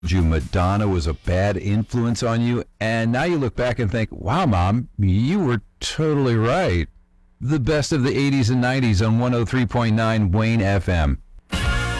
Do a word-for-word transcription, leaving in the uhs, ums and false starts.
you Madonna was a bad influence on you, and now you look back and think, wow, Mom, you were totally right. The best of the eighties and nineties on one oh three point nine Wayne F M.